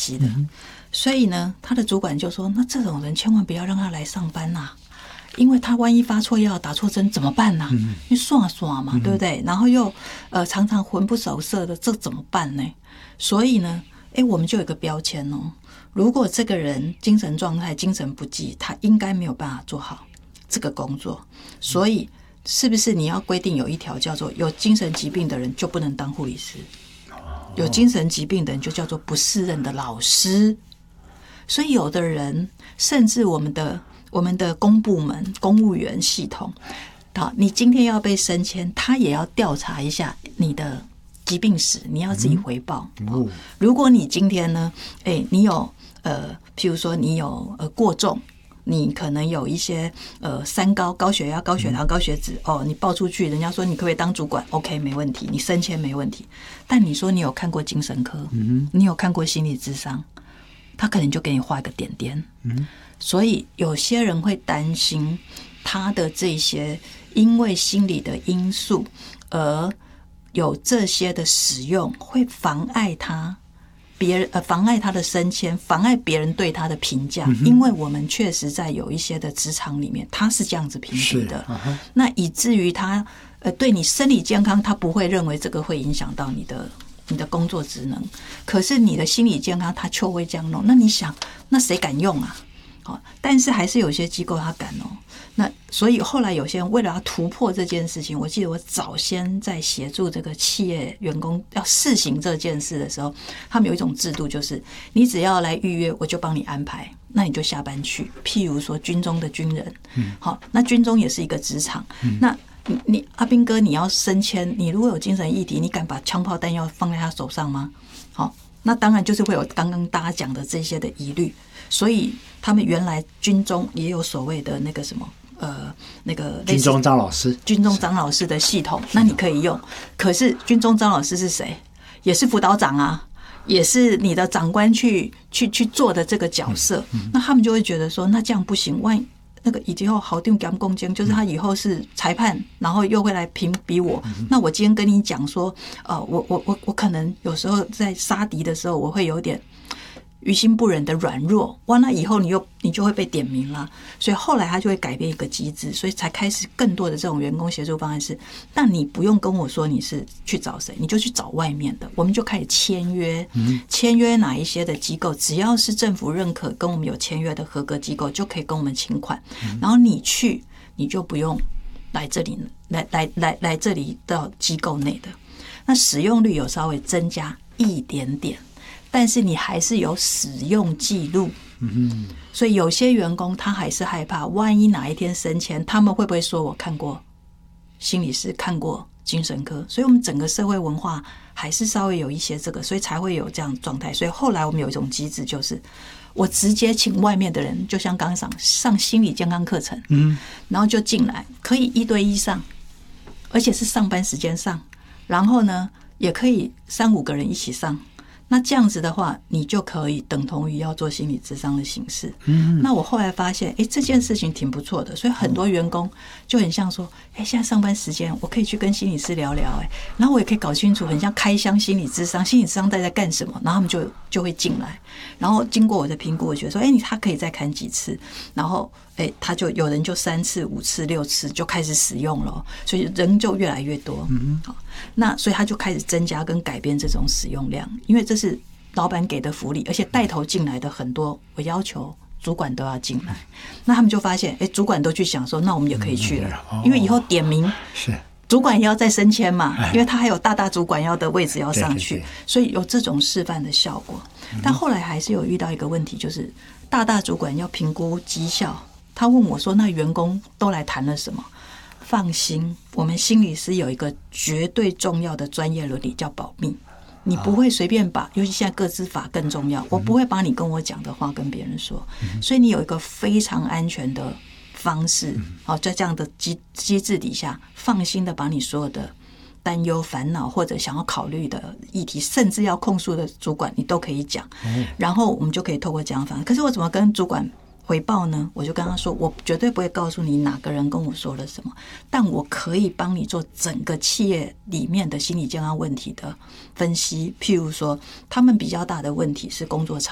系的。所以呢，他的主管就说：“那这种人千万不要让他来上班呐，因为他万一发错药、打错针怎么办呢？你耍耍嘛，对不对？然后又常常魂不守舍的，这怎么办呢？所以呢，我们就有一个标签哦。如果这个人精神状态、精神不济，他应该没有办法做好这个工作。所以，是不是你要规定有一条叫做有精神疾病的人就不能当护理师？有精神疾病的人就叫做不适任的老师。所以，有的人甚至我们的公部门、公务员系统，好，你今天要被升迁，他也要调查一下你的疾病史，你要自己回报。如果你今天呢，你有譬如说你有过重，你可能有一些三高、高血压、高血糖、高血脂你报出去，人家说你可不可以当主管 ？OK， 没问题，你升迁没问题。但你说你有看过精神科，你有看过心理咨商，他可能就给你画一个点点。所以有些人会担心他的这些因为心理的因素而有这些的使用，会妨碍他妨碍他的升迁，妨碍别人对他的评价。因为我们确实在有一些的职场里面，他是这样子评比的，那以至于他对你生理健康，他不会认为这个会影响到你的工作职能，可是你的心理健康他就会这样弄。那你想，那谁敢用啊？但是还是有些机构他敢哦。那所以后来有些人为了要突破这件事情，我记得我早先在协助这个企业员工要试行这件事的时候，他们有一种制度，就是你只要来预约，我就帮你安排，那你就下班去。譬如说军中的军人，好，那军中也是一个职场，那你阿兵哥，你要升迁，你如果有精神议题，你敢把枪炮弹药放在他手上吗？好，那当然就是会有刚刚大家讲的这些的疑虑。所以他们原来军中也有所谓的那个什么那个军中张老师的系统，那你可以用。可是军中张老师是谁？也是辅导长啊，也是你的长官去做的这个角色。那他们就会觉得说，那这样不行，万一那个以后好定讲攻坚，就是他以后是裁判，然后又会来评比我。那我今天跟你讲说，我可能有时候在杀敌的时候，我会有点于心不忍的软弱，哇，那以后你就会被点名了。所以后来他就会改变一个机制，所以才开始更多的这种员工协助方案是，但你不用跟我说你是去找谁，你就去找外面的，我们就开始签约，签约哪一些的机构，只要是政府认可跟我们有签约的合格机构，就可以跟我们请款，然后你就不用来这里来这里到机构内的，那使用率有稍微增加一点点。但是你还是有使用记录，所以有些员工他还是害怕，万一哪一天升迁，他们会不会说我看过心理师，看过精神科？所以我们整个社会文化还是稍微有一些这个，所以才会有这样的状态。所以后来我们有一种机制，就是我直接请外面的人，就像刚刚上心理健康课程，然后就进来，可以1对1上，而且是上班时间上，然后呢也可以3-5个人一起上。那这样子的话，你就可以等同于要做心理咨商的形式。那我后来发现，这件事情挺不错的，所以很多员工就很像说，现在上班时间我可以去跟心理师聊聊，然后我也可以搞清楚，很像开箱心理咨商，心理咨商在干什么，然后他们就会进来，然后经过我的评估，我觉得说，他可以再看几次，然后他就有人就3次、5次、6次就开始使用了，所以人就越来越多。好，那所以他就开始增加跟改变这种使用量，因为这是老板给的福利，而且带头进来的很多，我要求主管都要进来。那他们就发现，主管都去想说，那我们也可以去了，因为以后点名是主管也要再升迁嘛，因为他还有大主管要的位置要上去，所以有这种示范的效果。但后来还是有遇到一个问题，就是大主管要评估绩效。他问我说：“那员工都来谈了什么？”放心，我们心理师有一个绝对重要的专业伦理，叫保密。你不会随便把，尤其现在个资法更重要，我不会把你跟我讲的话跟别人说。所以你有一个非常安全的方式，在这样的机制底下，放心的把你所有的担忧、烦恼或者想要考虑的议题，甚至要控诉的主管，你都可以讲。然后我们就可以透过这样方式。可是我怎么跟主管回报呢？我就跟他说，我绝对不会告诉你哪个人跟我说了什么，但我可以帮你做整个企业里面的心理健康问题的分析。譬如说，他们比较大的问题是工作场